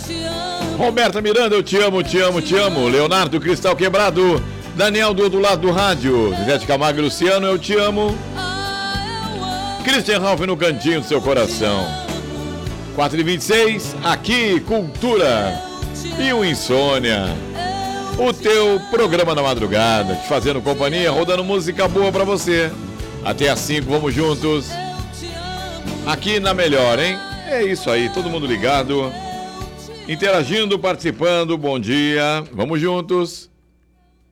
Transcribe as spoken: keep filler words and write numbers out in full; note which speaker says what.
Speaker 1: Roberta Miranda, eu te amo, te amo, te amo. Leonardo Cristal Quebrado. Daniel do outro lado do rádio. Zé Camargo e Luciano, eu te amo. Christian Ralph no cantinho do seu coração. quatro e vinte e seis, aqui, Cultura e o Insônia. O teu programa na madrugada, te fazendo companhia, rodando música boa pra você. Até às cinco, vamos juntos. Aqui na Melhor, hein? É isso aí, todo mundo ligado. Interagindo, participando, bom dia. Vamos juntos.